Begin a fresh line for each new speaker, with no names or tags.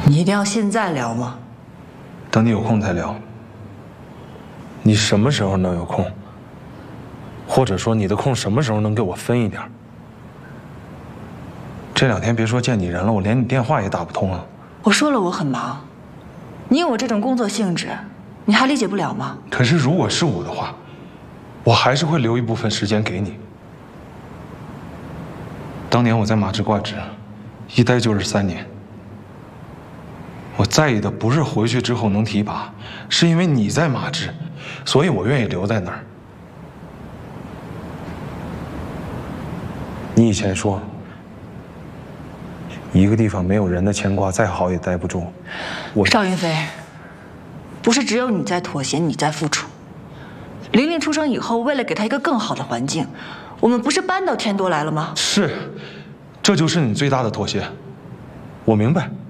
你一定要现在聊吗？
等你有空再聊。你什么时候能有空？或者说你的空什么时候能给我分一点？这2天别说见你人了，我连你电话也打不通了。
我说了我很忙，你有我这种工作性质，你还理解不了吗？
可是如果是我的话，我还是会留一部分时间给你。当年我在马志挂职，一待就是3年。我在意的不是回去之后能提拔，是因为你在马志，所以我愿意留在那儿。你以前说，一个地方没有人的牵挂，再好也待不住。
邵云飞，不是只有你在妥协，你在付出。玲玲出生以后，为了给她一个更好的环境，我们不是搬到天多来了吗？
是，这就是你最大的妥协。我明白。